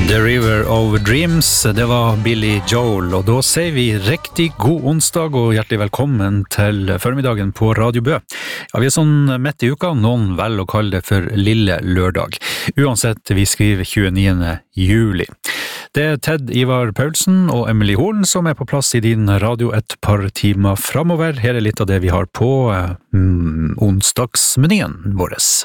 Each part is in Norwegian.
The River of Dreams, det var Billy Joel, og da sier vi riktig god onsdag og hjertelig velkommen til formiddagen på Radio Bø. Ja, vi sånn midt i uka, noen vel å kalle det for lille lørdag. Uansett, vi skriver 29. juli. Det Ted Ivar Paulsen og Emily Horn som på plass i din radio et par timer fremover. Her litt av det vi har på onsdagsmenyen våres.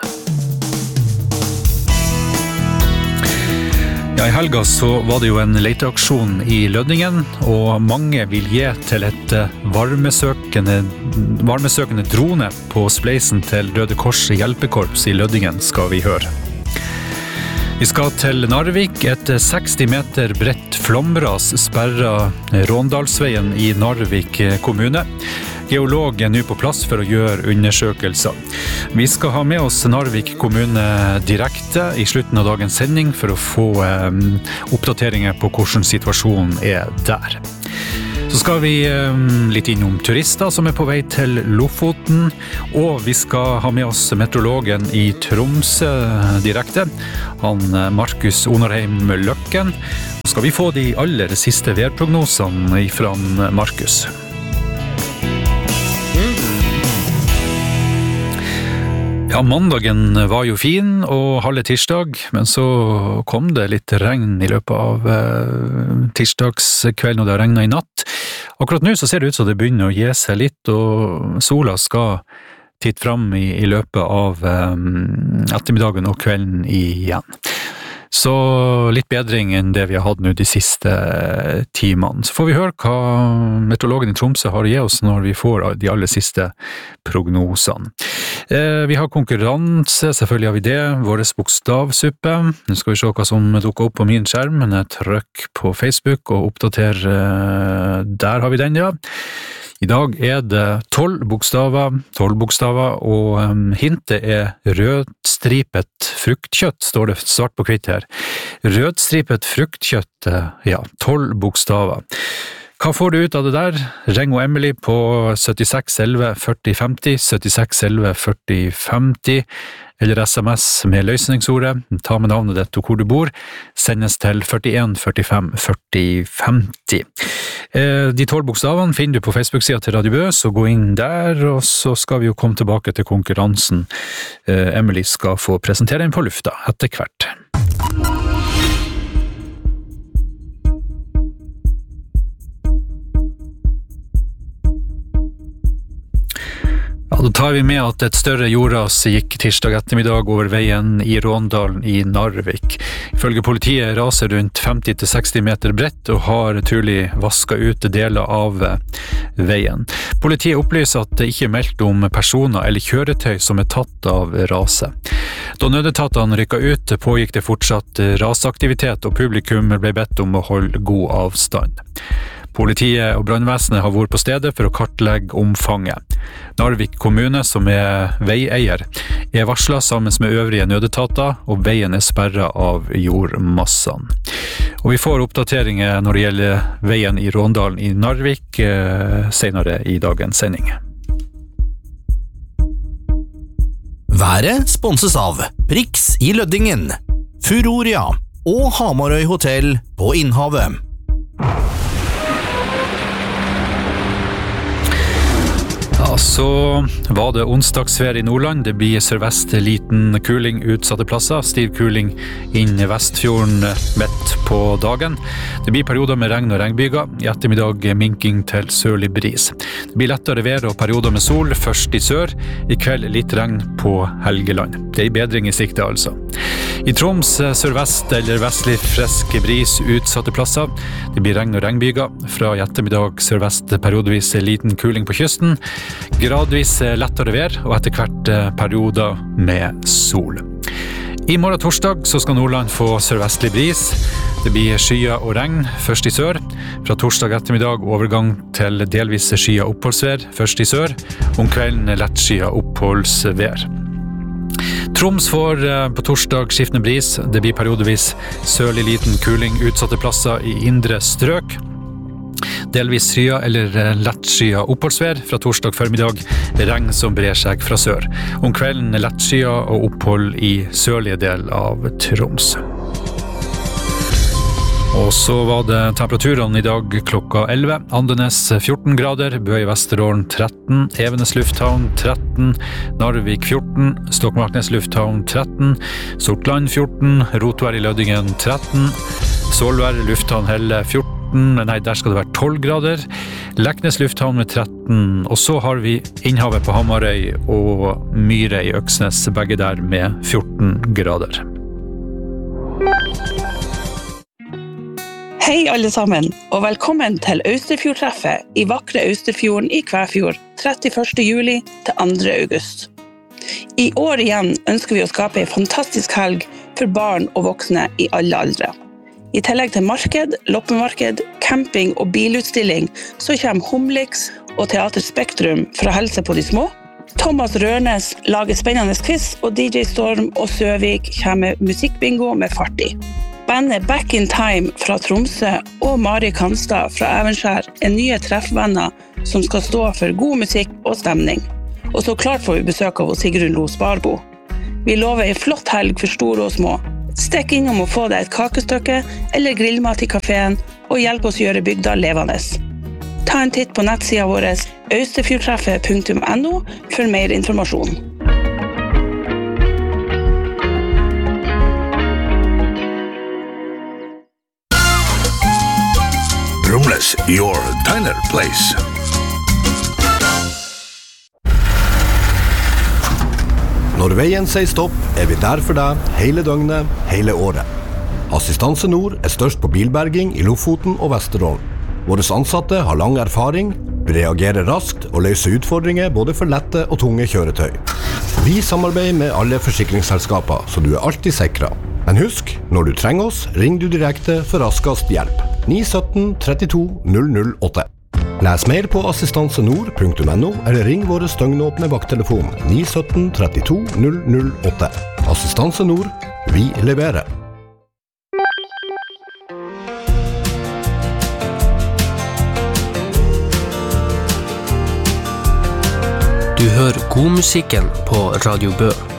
Ja, I helga så var det jo en leteaksjon i Lødingen, og mange vil gi til et varmesøkende drone på spleisen til Røde Kors hjelpekorps i Lødingen, skal vi høre. Vi skal til Narvik. Et 60 meter bredt flomras sperrer Råndalsveien i Narvik kommune. Geolog nå på plass for å gjøre undersøkelser. Vi skal ha med oss Narvik kommune direkte i slutten av dagens sending for å få oppdateringer på hvordan situasjonen der. Så skal vi litt innom turister som på vei til Lofoten, og vi skal ha med oss meteorologen i Tromsø direkte, han Markus Onarheim Løkken. Så skal vi få de aller siste værprognosene fra Markus. Ja, mandagen var jo fin og halve tirsdag, men så kom det litt regn i løpet av tirsdagskvelden, og det har regnet i natt. Akkurat nå så ser det ut som det begynner å gi seg litt, og sola skal titte fram i løpet av ettermiddagen og kvelden igjen. Så litt bedring enn det vi har hatt nå de siste timene. Så får vi høre hva meteorologen i Tromsø har å gi oss når vi får de aller siste prognosene. Vi har konkurranse, selvfølgelig har vi det, våres bokstavsuppe. Nå skal vi se hva som dukker opp på min skjerm, men jeg trykker på Facebook og oppdaterer, der har vi den, ja. I dag det 12 bokstaver, og hintet rødstripet fruktkjøtt, står det svart på hvitt her. Rødstripet fruktkjøtt, ja, 12 bokstaver. Hva får du ut av det der? Ring og Emily på 76 11 40 50, 76 11 40 50, eller SMS med løsningsordet. Ta med navnet ditt og hvor du bor. Sendes til 41 45 40 50. De 12 bokstavene finner du på Facebook-siden til Radio Bø, så gå inn der, og så skal vi jo komme tilbake til konkurransen. Emily skal få presentere den på lufta etter hvert. Ja, da tar vi med at et større jordras gikk tirsdag ettermiddag over veien i Råndalen i Narvik. Ifølge politiet raser rundt 50-60 meter bredt og har trolig vasket ut deler av veien. Politiet opplyser at det ikke meldt om personer eller kjøretøy som tatt av raset. Da nødetatene rykket ut, pågikk det fortsatt rasaktivitet, og publikum ble bedt om å holde god avstand. Politiet og brannvesenet har vært på stedet for å kartlegge omfanget. Narvik kommune, som veieier, varslet sammen med øvrige nødetater, og veien sperret av jordmassene. Og vi får oppdateringer når det gjelder veien i Råndalen i Narvik senere i dagens sending. Været sponses av Prix i Lødingen, Furoria og Hamarøy Hotel på Innhavet. Ja, så var det onsdagsvær i Nordland. Det blir sørvest liten kuling utsatte plasser, stiv kuling inn i Vestfjorden midt på dagen. Det blir perioder med regn og regnbyger, i ettermiddag minking til sørlig bris. Det blir lettere vær og perioder med sol, først i sør, i kveld litt regn på Helgeland. Det bedring i sikte altså. I Troms sørvest eller vestlig frisk bris utsatte plasser. Det blir regn og regnbyger, fra i ettermiddag sørvest periodevis liten kuling på kysten, gradvis lettere vær og etter hvert perioder med sol. I morgen torsdag så skal Nordland få sørvestlig bris. Det blir skyer og regn, først i sør. Fra torsdag ettermiddag overgang til delvis skyer oppholdsvær, først i sør. Om kvelden lett skyer oppholdsvær. Troms får på torsdag skiftende bris. Det blir periodevis sørlig liten kuling utsatte plasser i indre strøk. Delvis skyer eller lett skyer oppholdsvær fra torsdag formiddag, regn som brer seg fra sør. Om kvelden lett skyer og opphold i sørlige del av Troms. Og så var det temperaturene I dag klokka 11. Andenes 14 grader, Bø I Vesterålen 13, Evenes lufthavn 13, Narvik 14, Stokmarknes lufthavn 13, Sortland 14, Rotvær I Lødingen 13, Solvær lufthavn Helle 14, nei, der skal det være 12 grader, Leknes lufthavn med 13, og så har vi Innhavet på Hamarøy og Myre I Øksnes, begge der med 14 grader. Hei alle sammen, og velkommen til Austerfjordtreffet I vakre Austerfjorden I Kvæfjord 31. juli til 2. august. I år igjen ønsker vi å skape en fantastisk helg for barn og voksne I alle aldre. I tillegg til marked, loppemarked, camping og bilutstilling så kommer Humlix og Teater Spektrum for å helse på de små. Thomas Rørnes lager spennende quiz, og DJ Storm og Søvik kommer med musikkbingo med fart I. Bandet Back in Time fra Tromsø og Mari Kanstad fra Evenskjær nye treffvenner som skal stå for god musikk og stemning. Og så klart får vi besøk av Sigrun Lo Sparbo. Vi lover en flott helg for store og små. Stekk innom og få deg et kakestykke eller grillmat I kaféen og hjelp oss gjøre bygda levende. Ta en titt på nettsida vår austerfjordtreffet.no for mer informasjon. Rumles, your diner place. Når veien sier stopp, vi der for deg hele døgnet, hele året. Assistanse Nord størst på bilberging I Lofoten og Vesterålen. Våre ansatte har lang erfaring, vi reagerer raskt og løser utfordringer både for lette og tunge kjøretøy. Vi samarbeider med alle forsikringsselskaper, så du alltid sikret. Men husk, når du trenger oss, ring du direkte for raskest hjelp. 917 32 008. Les mer på assistansenord.no eller ring våre støgnåpne vakttelefon 917 32 008. Assistanse Nord, vi leverer. Du hører godmusikken på Radio Bø.